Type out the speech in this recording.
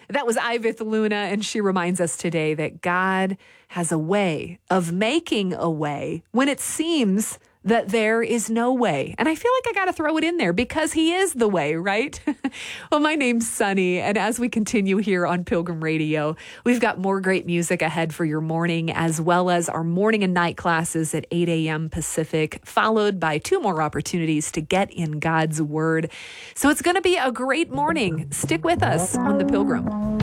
That was Ivith Luna, and she reminds us today that God has a way of making a way when it seems that there is no way. And I feel like I got to throw it in there because he is the way, right? Well, my name's Sunny, and as we continue here on Pilgrim Radio, we've got more great music ahead for your morning, as well as our morning and night classes at 8 a.m. Pacific, followed by 2 more opportunities to get in God's Word. So it's going to be a great morning. Stick with us on The Pilgrim.